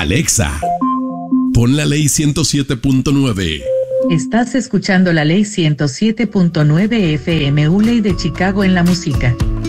Alexa, pon la ley 107.9. Estás escuchando la ley 107.9 FM, Uley de Chicago en la música.